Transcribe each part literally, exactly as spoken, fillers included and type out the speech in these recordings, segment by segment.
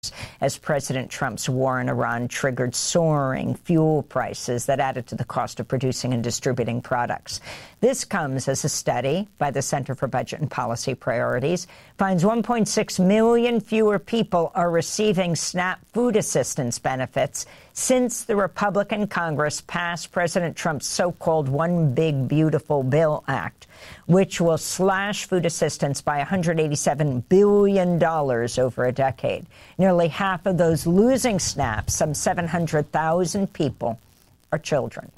as President Trump's war in Iran triggered soaring fuel prices that added to the cost of producing and distributing products. This comes as a study by the Center for Budget and Policy Priorities finds one point six million fewer people are receiving SNAP food assistance benefits since the Republican Congress passed President Trump's so-called One Big Beautiful Bill Act, which will slash food assistance by one hundred eighty-seven billion dollars over a decade. Nearly half of those losing SNAP, some seven hundred thousand people, are children.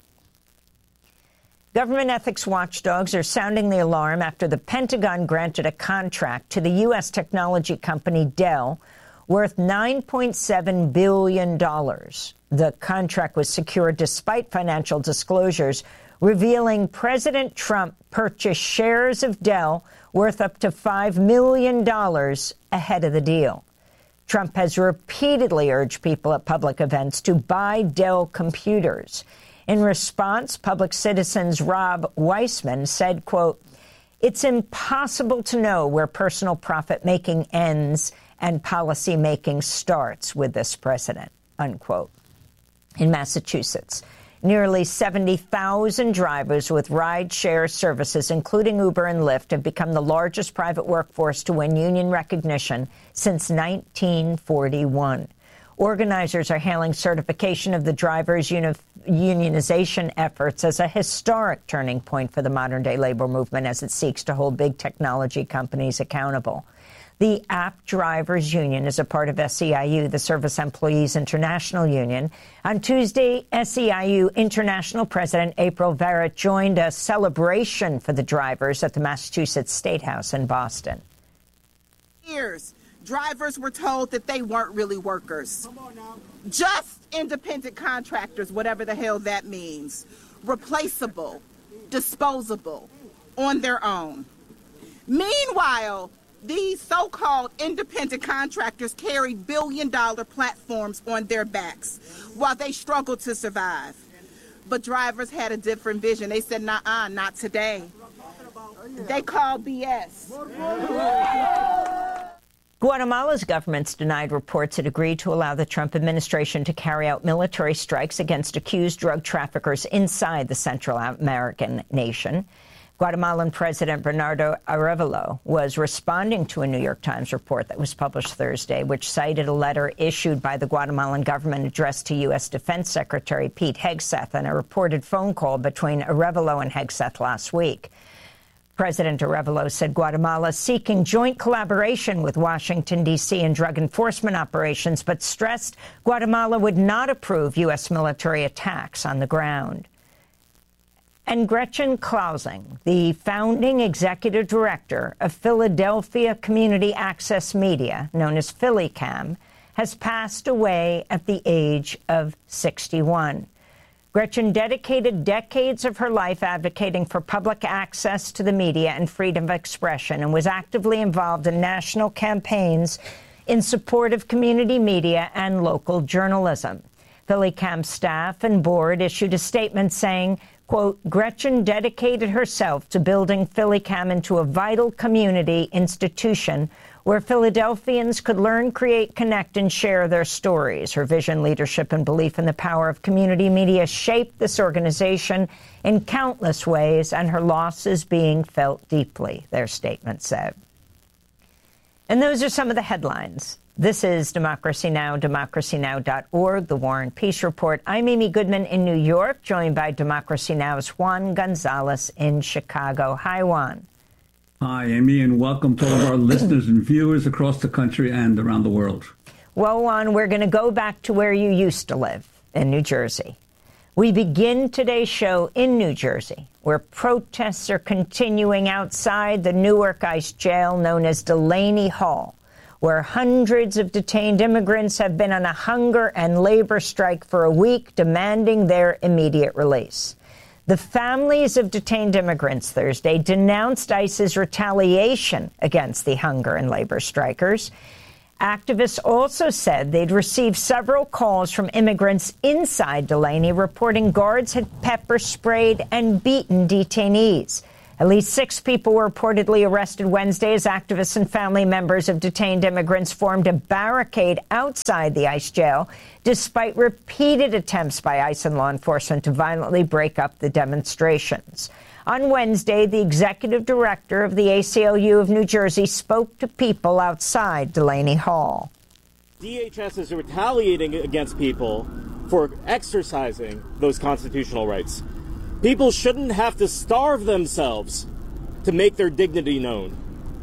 Government ethics watchdogs are sounding the alarm after the Pentagon granted a contract to the U S technology company Dell worth nine point seven billion dollars. The contract was secured despite financial disclosures revealing President Trump purchased shares of Dell worth up to five million dollars ahead of the deal. Trump has repeatedly urged people at public events to buy Dell computers. In response, Public Citizen's Rob Weissman said, quote, "It's impossible to know where personal profit-making ends and policy-making starts with this president," unquote. In Massachusetts, nearly seventy thousand drivers with ride-share services, including Uber and Lyft, have become the largest private workforce to win union recognition since nineteen forty-one. Organizers are hailing certification of the drivers' uni- unionization efforts as a historic turning point for the modern-day labor movement as it seeks to hold big technology companies accountable. The App Drivers Union is a part of S E I U, the Service Employees International Union. On Tuesday, S E I U International President April Verrett joined a celebration for the drivers at the Massachusetts State House in Boston. Years, drivers were told that they weren't really workers. Come on now. Just independent contractors, whatever the hell that means. Replaceable, disposable, on their own. Meanwhile, these so-called independent contractors carry billion-dollar platforms on their backs while they struggle to survive. But drivers had a different vision. They said, nah-uh, not today. They called B S. Guatemala's government's denied reports it agreed to allow the Trump administration to carry out military strikes against accused drug traffickers inside the Central American nation. Guatemalan President Bernardo Arévalo was responding to a New York Times report that was published Thursday, which cited a letter issued by the Guatemalan government addressed to U S Defense Secretary Pete Hegseth and a reported phone call between Arévalo and Hegseth last week. President Arévalo said Guatemala is seeking joint collaboration with Washington, D C in drug enforcement operations, but stressed Guatemala would not approve U S military attacks on the ground. And Gretchen Klausing, the founding executive director of Philadelphia Community Access Media, known as PhillyCam, has passed away at the age of sixty-one. Gretchen dedicated decades of her life advocating for public access to the media and freedom of expression and was actively involved in national campaigns in support of community media and local journalism. PhillyCam staff and board issued a statement saying, quote, Gretchen dedicated herself to building PhillyCam into a vital community institution where Philadelphians could learn, create, connect, and share their stories. Her vision, leadership, and belief in the power of community media shaped this organization in countless ways, and her loss is being felt deeply, their statement said. And those are some of the headlines. This is Democracy Now!, democracy now dot org, The War and Peace Report. I'm Amy Goodman in New York, joined by Democracy Now!'s Juan Gonzalez in Chicago. Hi, Juan. Hi, Amy, and welcome to all of our listeners and viewers across the country and around the world. Well, Juan, we're going to go back to where you used to live, in New Jersey. We begin today's show in New Jersey, where protests are continuing outside the Newark ICE jail known as Delaney Hall, where hundreds of detained immigrants have been on a hunger and labor strike for a week, demanding their immediate release. The families of detained immigrants Thursday denounced ICE's retaliation against the hunger and labor strikers. Activists also said they'd received several calls from immigrants inside Delaney reporting guards had pepper sprayed and beaten detainees. At least six people were reportedly arrested Wednesday as activists and family members of detained immigrants formed a barricade outside the ICE jail, despite repeated attempts by ICE and law enforcement to violently break up the demonstrations. On Wednesday, the executive director of the A C L U of New Jersey spoke to people outside Delaney Hall. D H S is retaliating against people for exercising those constitutional rights. People shouldn't have to starve themselves to make their dignity known.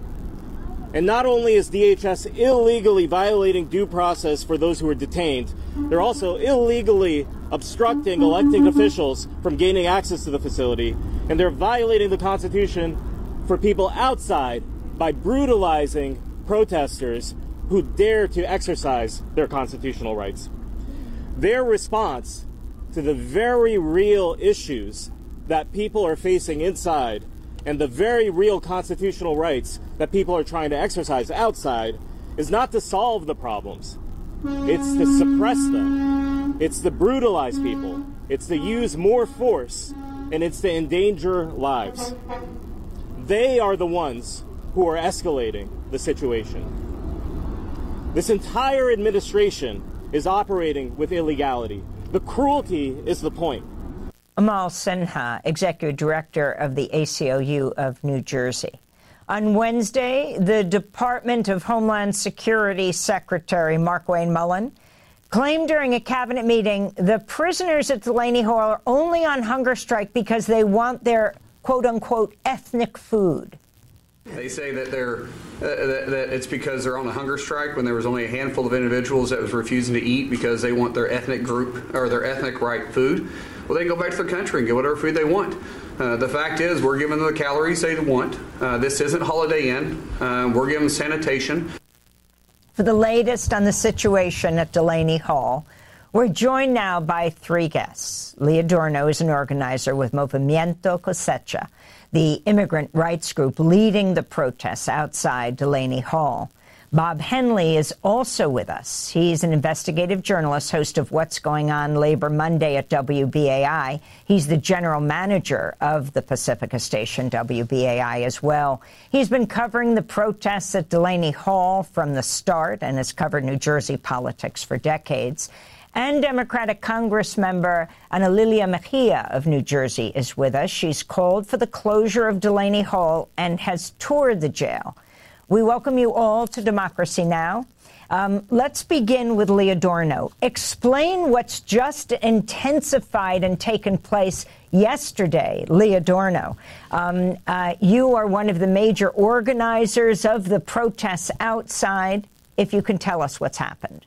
And not only is D H S illegally violating due process for those who are detained, they're also illegally obstructing elected officials from gaining access to the facility, and they're violating the Constitution for people outside by brutalizing protesters who dare to exercise their constitutional rights. Their response to the very real issues that people are facing inside and the very real constitutional rights that people are trying to exercise outside is not to solve the problems. It's to suppress them. It's to brutalize people. It's to use more force, and it's to endanger lives. They are the ones who are escalating the situation. This entire administration is operating with illegality. The cruelty is the point. Amal Sinha, Executive Director of the A C L U of New Jersey. On Wednesday, the Department of Homeland Security Secretary Markwayne Mullin claimed during a cabinet meeting the prisoners at Delaney Hall are only on hunger strike because they want their quote-unquote ethnic food. They say that they're uh, that, that it's because they're on a hunger strike when there was only a handful of individuals that was refusing to eat because they want their ethnic group or their ethnic right food. Well, they can go back to their country and get whatever food they want. Uh, the fact is, we're giving them the calories they want. Uh, this isn't Holiday Inn. Uh, we're giving them sanitation. For the latest on the situation at Delaney Hall, we're joined now by three guests. Lee Adorno is an organizer with Movimiento Cosecha, the immigrant rights group leading the protests outside Delaney Hall. Bob Henley is also with us. He's an investigative journalist, host of What's Going On Labor Monday at W B A I. He's the general manager of the Pacifica station, W B A I, as well. He's been covering the protests at Delaney Hall from the start and has covered New Jersey politics for decades. And Democratic Congress member Ana Lilia Mejia of New Jersey is with us. She's called for the closure of Delaney Hall and has toured the jail. We welcome you all to Democracy Now! Um, let's begin with Lee Adorno. Explain what's just intensified and taken place yesterday. Lee Adorno, um, uh, you are one of the major organizers of the protests outside. If you can tell us what's happened.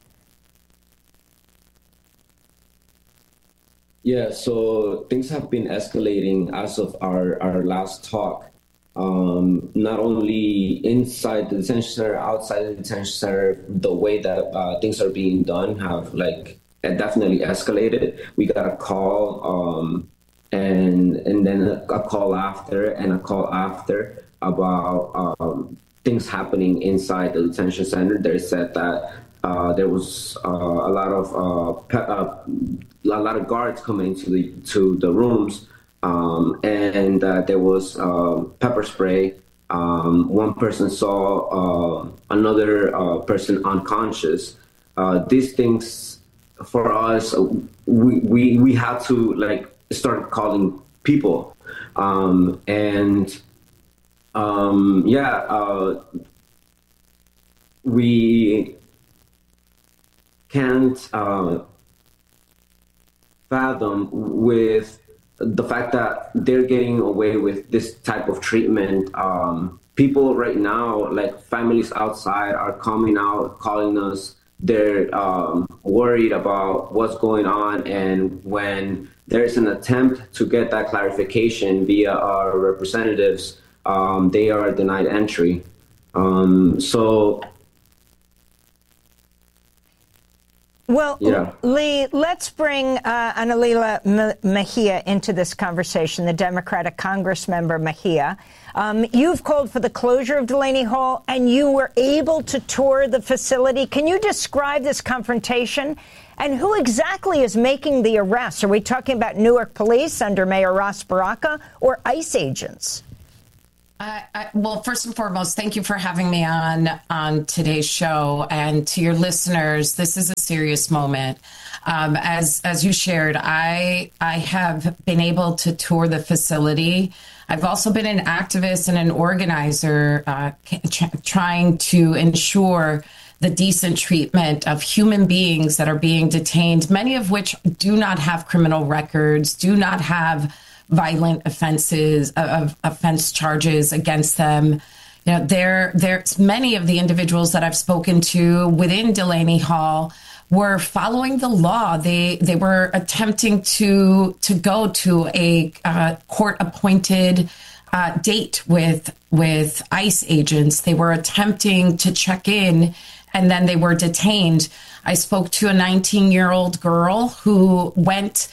Yeah, so things have been escalating as of our, our last talk. Um, not only inside the detention center, outside the detention center, the way that uh, things are being done have like definitely escalated. We got a call um, and and then a call after and a call after about um, things happening inside the detention center. They said that uh, there was uh, a lot of uh, pe- uh, a lot of guards coming into the to the rooms. Um, and uh, there was uh, pepper spray. Um, one person saw uh, another uh, person unconscious. Uh, these things, for us, we, we we had to like start calling people, um, and um, yeah, uh, we can't uh, fathom with the fact that they're getting away with this type of treatment. Um, people right now, like families outside, are coming out, calling us. They're um, worried about what's going on. And when there's an attempt to get that clarification via our representatives, um, they are denied entry. Um, so Well, yeah. Lee, let's bring uh, Ana Lilia Mejia into this conversation, the Democratic Congress member Mejia. Um, you've called for the closure of Delaney Hall, and you were able to tour the facility. Can you describe this confrontation? And who exactly is making the arrests? Are we talking about Newark police under Mayor Ras Baraka or ICE agents? I, I, well, first and foremost, thank you for having me on on today's show. And to your listeners, this is a serious moment. Um, as as you shared, I I have been able to tour the facility. I've also been an activist and an organizer uh, tr- trying to ensure the decent treatment of human beings that are being detained, many of which do not have criminal records, do not have violent offenses, of offense charges against them. You know, there, there's many of the individuals that I've spoken to within Delaney Hall were following the law. They they were attempting to to go to a uh, court-appointed uh, date with with ICE agents. They were attempting to check in, and then they were detained. I spoke to a nineteen-year-old girl who went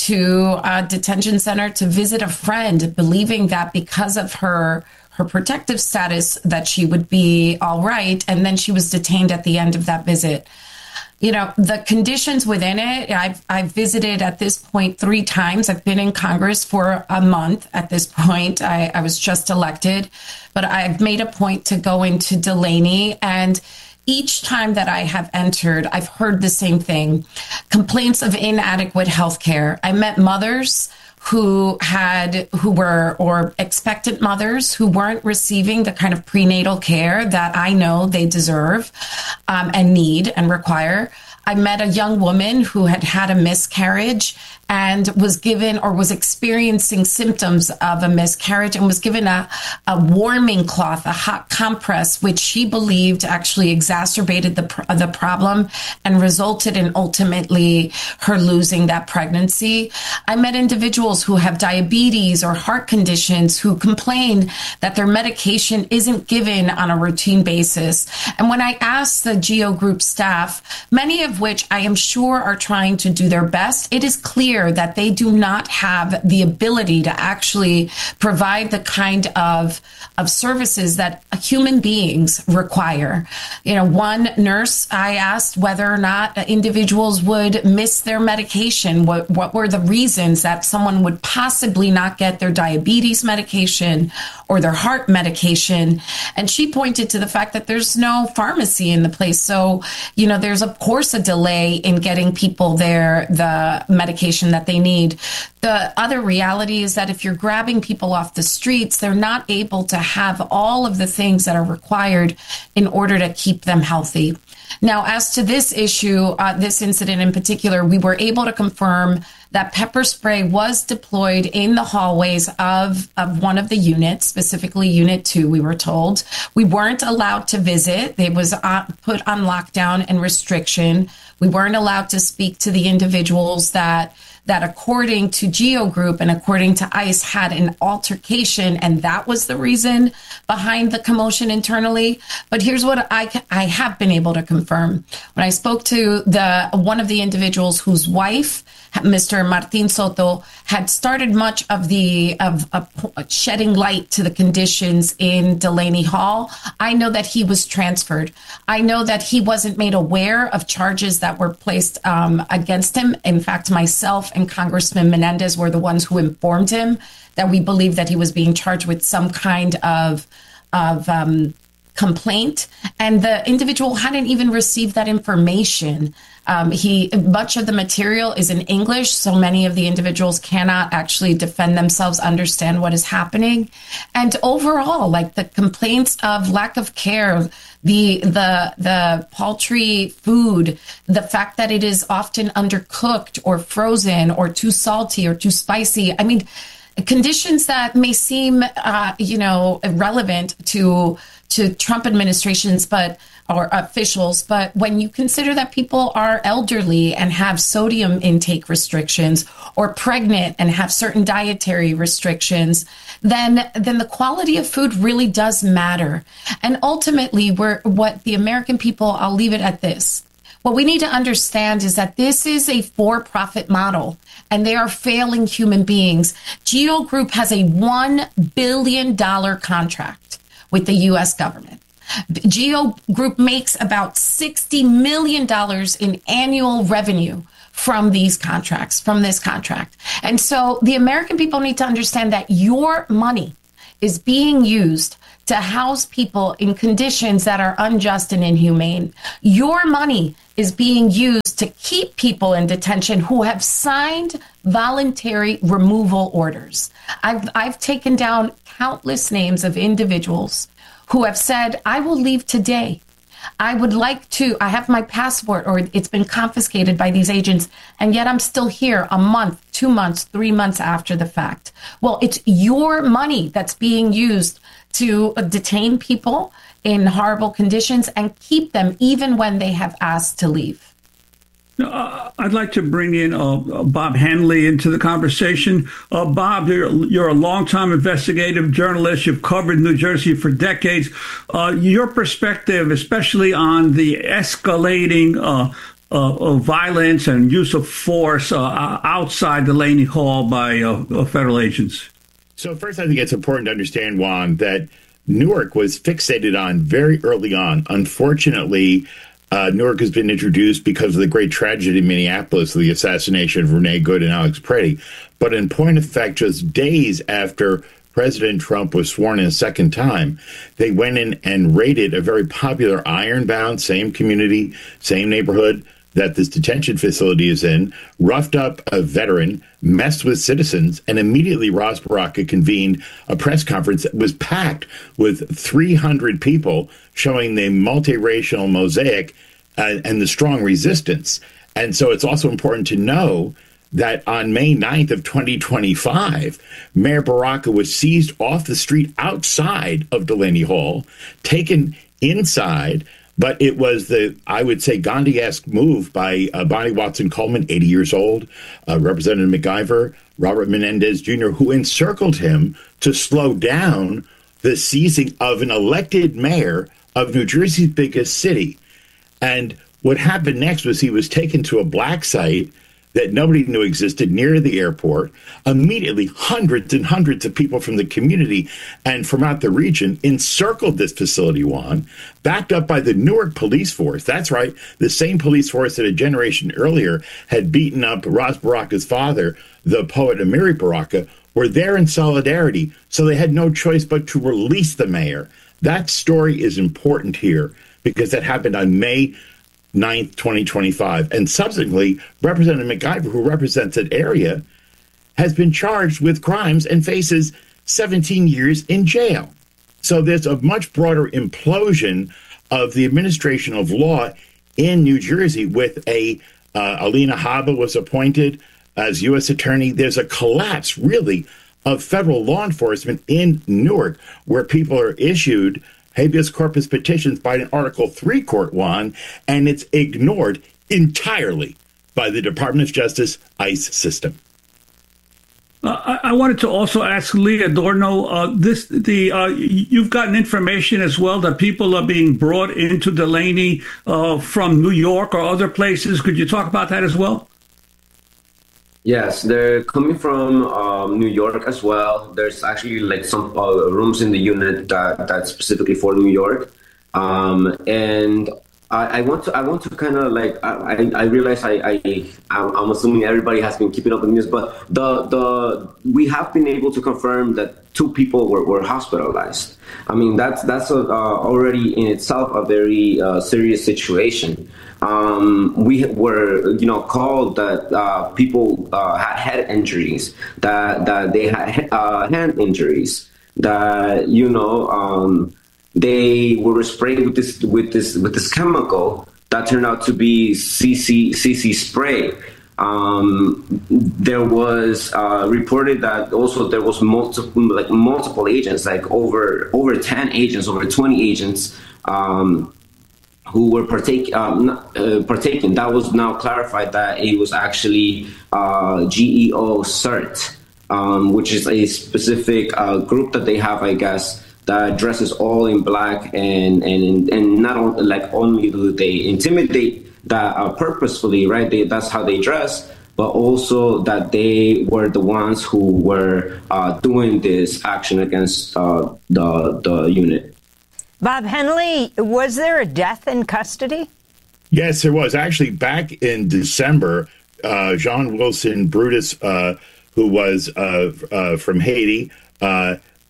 to a detention center to visit a friend, believing that because of her her protective status that she would be all right, and then she was detained at the end of that visit. You know, the conditions within it, I've, I've visited at this point three times. I've been in Congress for a month at this point. I, I was just elected, but I've made a point to go into Delaney, and each time that I have entered, I've heard the same thing: complaints of inadequate health care. I met mothers who had, who were, or expectant mothers who weren't receiving the kind of prenatal care that I know they deserve um, and need and require. I met a young woman who had had a miscarriage and was given or was experiencing symptoms of a miscarriage and was given a, a warming cloth, a hot compress, which she believed actually exacerbated the, the problem and resulted in ultimately her losing that pregnancy. I met individuals who have diabetes or heart conditions who complain that their medication isn't given on a routine basis. And when I asked the GEO Group staff, many of which I am sure are trying to do their best, it is clear that they do not have the ability to actually provide the kind of of services that human beings require. You know, one nurse, I asked whether or not individuals would miss their medication. What, what were the reasons that someone would possibly not get their diabetes medication or their heart medication? And she pointed to the fact that there's no pharmacy in the place. So, you know, there's of course a delay in getting people there the medication that they need. The other reality is that if you're grabbing people off the streets, they're not able to have all of the things that are required in order to keep them healthy. Now, as to this issue, uh, this incident in particular, we were able to confirm that pepper spray was deployed in the hallways of, of one of the units, specifically Unit two, we were told. We weren't allowed to visit. It was uh, put on lockdown and restriction. We weren't allowed to speak to the individuals that that according to GEO Group and according to ICE had an altercation, and that was the reason behind the commotion internally. But here's what I, I have been able to confirm. When I spoke to the one of the individuals whose wife, Mister Martin Soto, had started much of the of, of shedding light to the conditions in Delaney Hall, I know that he was transferred. I know that he wasn't made aware of charges that were placed um, against him. In fact, myself and Congressman Menendez were the ones who informed him that we believed that he was being charged with some kind of of um, complaint, and the individual hadn't even received that information. Um, he much of the material is in English, so many of the individuals cannot actually defend themselves, understand what is happening. And overall, like the complaints of lack of care, the the the paltry food, the fact that it is often undercooked or frozen or too salty or too spicy. I mean, conditions that may seem, uh, you know, irrelevant to to Trump administrations, but or officials. But when you consider that people are elderly and have sodium intake restrictions, or pregnant and have certain dietary restrictions, then then the quality of food really does matter. And ultimately, we're what the American people, I'll leave it at this. What we need to understand is that this is a for-profit model, and they are failing human beings. GEO Group has a one billion dollars contract with the U S government. GEO Group makes about sixty million dollars in annual revenue from these contracts, from this contract. And so the American people need to understand that your money is being used to house people in conditions that are unjust and inhumane. Your money is being used to keep people in detention who have signed voluntary removal orders. I've, I've taken down countless names of individuals who have said, I will leave today. I would like to, I have my passport or it's been confiscated by these agents, and yet I'm still here a month, two months, three months after the fact. Well, it's your money that's being used to detain people in horrible conditions and keep them even when they have asked to leave. Uh, I'd like to bring in uh, Bob Henley into the conversation. Uh, Bob, you're, you're a longtime investigative journalist. You've covered New Jersey for decades. Uh, your perspective, especially on the escalating uh, uh, of violence and use of force uh, outside Delaney Hall by uh, federal agents. So first, I think it's important to understand, Juan, that Newark was fixated on very early on. Unfortunately, Uh, Newark has been introduced because of the great tragedy in Minneapolis, the assassination of Renee Good and Alex Preddy. But in point of fact, just days after President Trump was sworn in a second time, they went in and raided a very popular Ironbound, same community, same neighborhood that this detention facility is in, roughed up a veteran, messed with citizens, and immediately Ras Baraka convened a press conference that was packed with three hundred people showing the multiracial mosaic uh, and the strong resistance. And so it's also important to know that on May ninth of twenty twenty-five, Mayor Baraka was seized off the street outside of Delaney Hall, taken inside. But it was the, I would say, Gandhi-esque move by uh, Bonnie Watson-Coleman, eighty years old, uh, Representative MacIver, Robert Menendez Junior, who encircled him to slow down the seizing of an elected mayor of New Jersey's biggest city. And what happened next was he was taken to a black site that nobody knew existed near the airport. Immediately, hundreds and hundreds of people from the community and from out the region encircled this facility, Juan, backed up by the Newark police force. That's right, the same police force that a generation earlier had beaten up Ras Baraka's father, the poet Amiri Baraka, were there in solidarity. So they had no choice but to release the mayor. That story is important here because that happened on May ninth, twenty twenty-five. And subsequently, Representative MacIver, who represents that area, has been charged with crimes and faces seventeen years in jail. So there's a much broader implosion of the administration of law in New Jersey with a uh, Alina Habba was appointed as U S attorney. There's a collapse, really, of federal law enforcement in Newark, where people are issued habeas corpus petitions by an Article three court, Juan, and it's ignored entirely by the Department of Justice ICE system. Uh, I, I wanted to also ask Lee Adorno, uh, this, the, uh, you've gotten information as well that people are being brought into Delaney uh, from New York or other places. Could you talk about that as well? Yes, they're coming from um, New York as well. There's actually like some uh, rooms in the unit that that's specifically for New York, um, and I, I want to I want to kind of like I, I realize I, I I'm assuming everybody has been keeping up with news, but the the we have been able to confirm that two people were, were hospitalized. I mean that's that's a, uh, already in itself a very uh, serious situation. Um, we were, you know, called that uh, people uh, had head injuries, that that they had uh, hand injuries, that you know um, they were sprayed with this with this with this chemical that turned out to be C C C C spray. Um, there was uh, reported that also there was multiple like multiple agents, like over over ten agents, over twenty agents. Um, who were partake, um, uh, partaking. That was now clarified that it was actually uh, G E O CERT, um, which is a specific uh, group that they have, I guess, that dresses all in black, and and and not only, like only do they intimidate that uh, purposefully, right? They, that's how they dress, but also that they were the ones who were uh, doing this action against uh, the the unit. Bob Henley, was there a death in custody? Yes, there was. Actually, back in December, uh, Jean Wilson Brutus, uh, who was uh, uh, from Haiti, uh,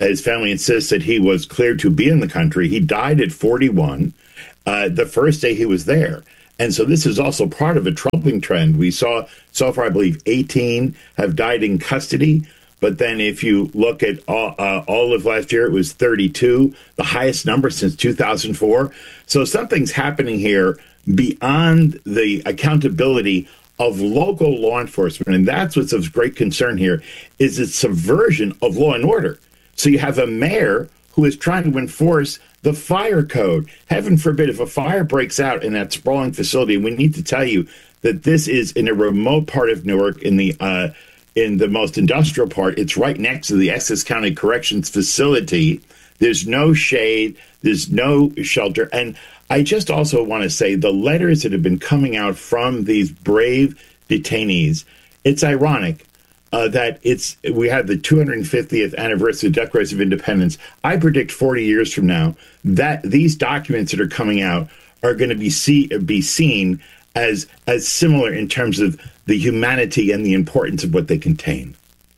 His family insists that he was cleared to be in the country. He died at forty-one, uh, the first day he was there. And so this is also part of a troubling trend. We saw so far, I believe, eighteen have died in custody. But then if you look at all, uh, all of last year, it was thirty-two, the highest number since two thousand four. So something's happening here beyond the accountability of local law enforcement. And that's what's of great concern here, is its subversion of law and order. So you have a mayor who is trying to enforce the fire code. Heaven forbid, if a fire breaks out in that sprawling facility, we need to tell you that this is in a remote part of Newark, in the uh, in the most industrial part. It's right next to the Essex County Corrections Facility. There's no shade. There's no shelter. And I just also want to say the letters that have been coming out from these brave detainees, it's ironic uh, that it's we have the two hundred fiftieth anniversary of the Declaration of Independence. I predict forty years from now that these documents that are coming out are going to be see, be seen as as similar in terms of the humanity and the importance of what they contain.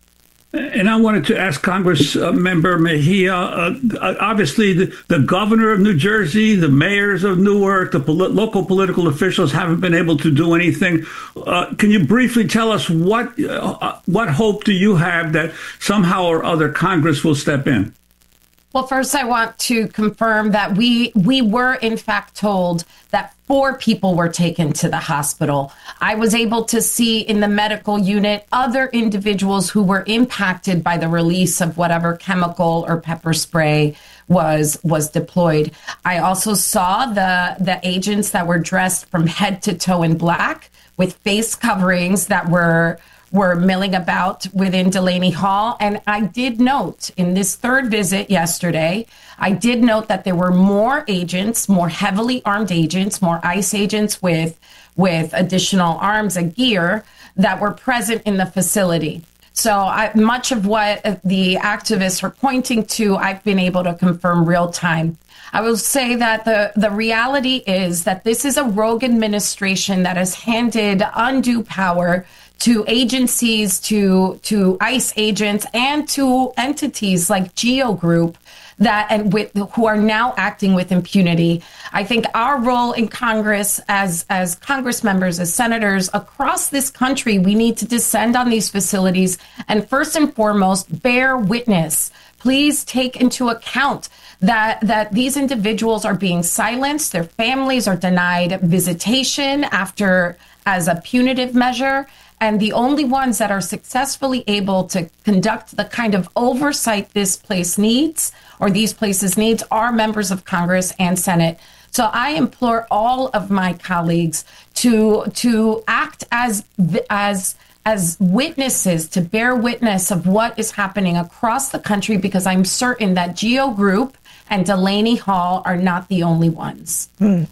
And I wanted to ask Congress uh, Member Mejia, uh, obviously the, the governor of New Jersey, the mayors of Newark, the pol- local political officials haven't been able to do anything. Uh, can you briefly tell us what uh, what hope do you have that somehow or other Congress will step in? Well, first, I want to confirm that we we were, in fact, told that four people were taken to the hospital. I was able to see in the medical unit other individuals who were impacted by the release of whatever chemical or pepper spray was was deployed. I also saw the the agents that were dressed from head to toe in black with face coverings that were were milling about within Delaney Hall. And I did note in this third visit yesterday, I did note that there were more agents, more heavily armed agents, more ICE agents with, with additional arms and gear that were present in the facility. So I, much of what the activists are pointing to, I've been able to confirm real time. I will say that the, the reality is that this is a rogue administration that has handed undue power to agencies, to to ICE agents, and to entities like Geo Group that and with who are now acting with impunity. I think our role in Congress as as Congress members, as senators across this country, we need to descend on these facilities and first and foremost bear witness. Please take into account that that these individuals are being silenced, their families are denied visitation after as a punitive measure. And the only ones that are successfully able to conduct the kind of oversight this place needs, or these places needs, are members of Congress and Senate. So I implore all of my colleagues to to act as as as witnesses, to bear witness of what is happening across the country, because I'm certain that Geo Group and Delaney Hall are not the only ones. And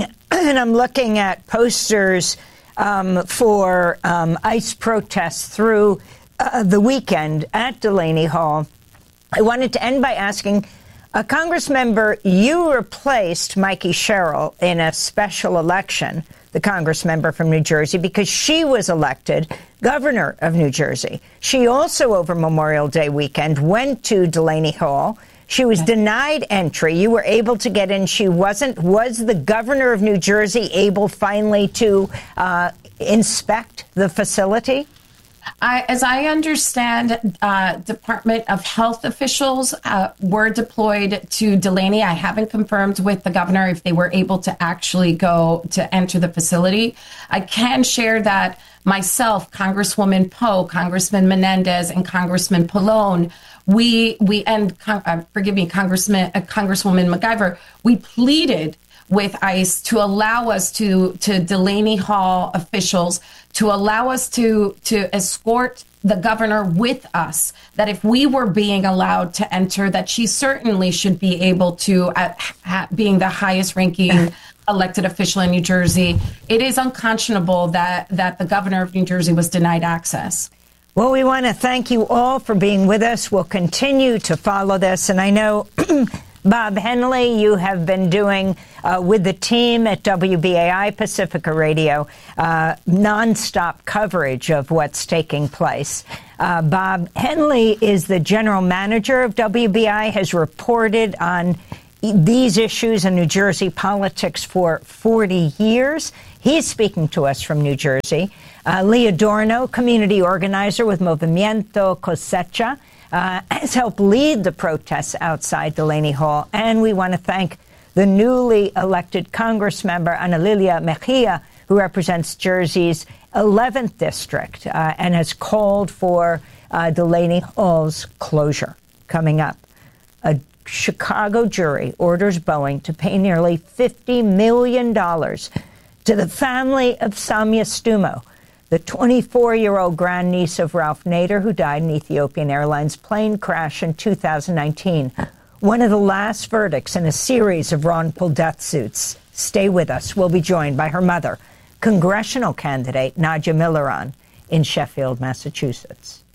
I'm looking at posters Um, for um, ICE protests through uh, the weekend at Delaney Hall. I wanted to end by asking, a Congress member, you replaced Mikey Sherrill in a special election, the Congress member from New Jersey, because she was elected governor of New Jersey. She also, over Memorial Day weekend, went to Delaney Hall. She was denied entry. You were able to get in. She wasn't. Was the governor of New Jersey able finally to uh, inspect the facility? I, as I understand, uh, Department of Health officials uh, were deployed to Delaney. I haven't confirmed with the governor if they were able to actually go to enter the facility. I can share that myself, Congresswoman Poe, Congressman Menendez, and Congressman Pallone, we we and uh, forgive me, Congressman uh, Congresswoman MacGyver, we pleaded with ICE to allow us to to Delaney Hall officials to allow us to to escort the governor with us, that if we were being allowed to enter, that she certainly should be able to, at, at being the highest ranking elected official in New Jersey. It is unconscionable that that the governor of New Jersey was denied access. Well, we want to thank you all for being with us. We'll continue to follow this. And I know Bob Henley, you have been doing uh, with the team at W B A I Pacifica Radio uh, nonstop coverage of what's taking place. Uh, Bob Henley is the general manager of W B A I, has reported on these issues in New Jersey politics for forty years. He's speaking to us from New Jersey. Uh, Lee Adorno, community organizer with Movimiento Cosecha, uh, has helped lead the protests outside Delaney Hall. And we want to thank the newly elected Congress member, Ana Lilia Mejia, who represents Jersey's eleventh district uh, and has called for uh, Delaney Hall's closure. Coming up, a Chicago jury orders Boeing to pay nearly fifty million dollars to the family of Samia Stumo, the twenty-four-year-old grandniece of Ralph Nader, who died in Ethiopian Airlines plane crash in two thousand nineteen. One of the last verdicts in a series of wrongful death suits. Stay with us. We'll be joined by her mother, congressional candidate Nadja Milleron in Sheffield, Massachusetts.